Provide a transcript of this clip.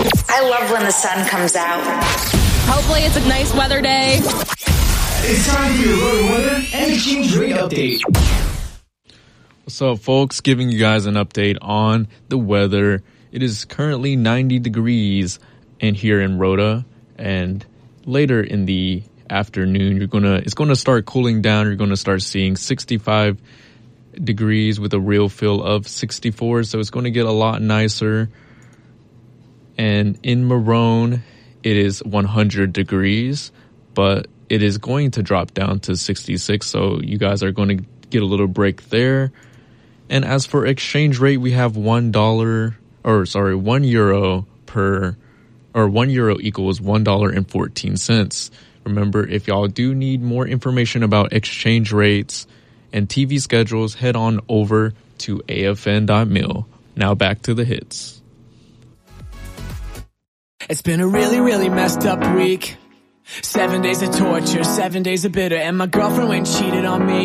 I love when the sun comes out. Hopefully it's a nice weather day. It's time for your road weather and exchange rate update. What's up, folks? Giving you guys an update on the weather. It is currently 90 degrees and here in Rhoda, and later in the afternoon it's going to start cooling down. You're going to start seeing 65 degrees with a real feel of 64, so it's going to get a lot nicer. And in Marone, it is 100 degrees, but it is going to drop down to 66, so you guys are going to get a little break there. And as for exchange rate, we have $1 equals $1.14. Remember, if y'all do need more information about exchange rates and TV schedules, head on over to afn.mil. Now back to the hits. It's been a really, really messed up week. 7 days of torture, 7 days of bitter, and my girlfriend went and cheated on me.